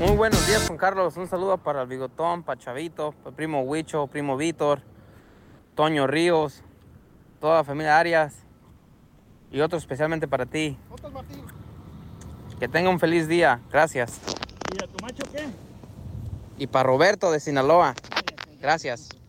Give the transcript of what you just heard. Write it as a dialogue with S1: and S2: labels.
S1: Muy buenos días, Juan Carlos. Un saludo para el Bigotón, para Chavito, para el primo Huicho, primo Víctor, Toño Ríos, toda la familia Arias y otro especialmente para ti.
S2: ¿Otros, Martín?
S1: Que tenga un feliz día. Gracias.
S2: ¿Y a tu macho qué?
S1: Y para Roberto de Sinaloa. Gracias.